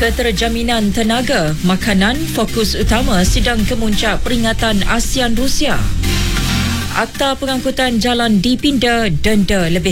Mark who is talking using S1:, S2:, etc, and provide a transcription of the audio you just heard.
S1: Keterjaminan tenaga, makanan fokus utama sidang kemuncak peringatan ASEAN Rusia. Akta pengangkutan jalan dipinda, denda lebih